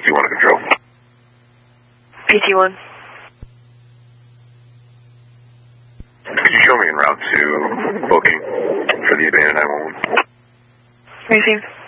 PT1 to control. PT1. Could you show me en route to booking for the abandoned 911? Receive.